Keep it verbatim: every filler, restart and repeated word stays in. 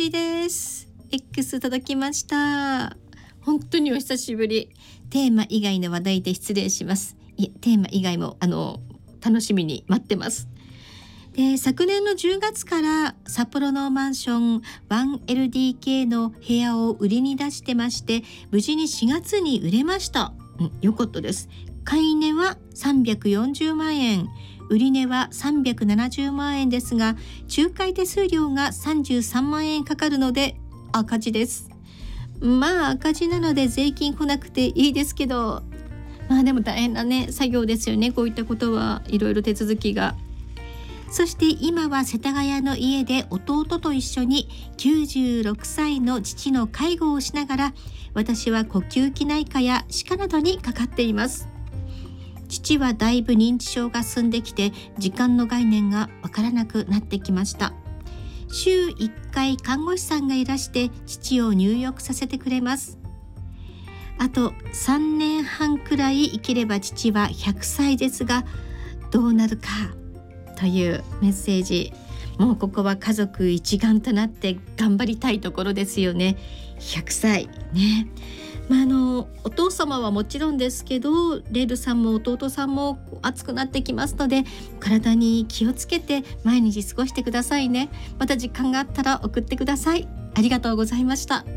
りです。 X 届きました。本当にお久しぶり。テーマ以外の話題で失礼します。いえテーマ以外もあの楽しみに待ってます。で昨年のじゅうがつから札幌のマンション ワンエルディーケー の部屋を売りに出してまして、無事にしがつに売れました。うん、よかったです。買い値はさんびゃくよんじゅうまんえん、売り値はさんびゃくななじゅうまんえんですが、仲介手数料がさんじゅうさんまんえんかかるので赤字です。まあ赤字なので税金来なくていいですけど、まあでも大変なね作業ですよね。こういったことはいろいろ手続きが。そして今は世田谷の家で弟と一緒にきゅうじゅうろくさいの父の介護をしながら、私は呼吸器内科や歯科などにかかっています。父はだいぶ認知症が進んできて、時間の概念がわからなくなってきました。週いっかい看護師さんがいらして父を入浴させてくれます。あとさんねんはんくらい生きれば父はひゃくさいですが、どうなるかというメッセージ。もうここは家族一丸となって頑張りたいところですよね。ひゃくさいね。まあ、あのお父様はもちろんですけど、レイルさんも弟さんも暑くなってきますので、体に気をつけて毎日過ごしてくださいね。また時間があったら送ってください。ありがとうございました。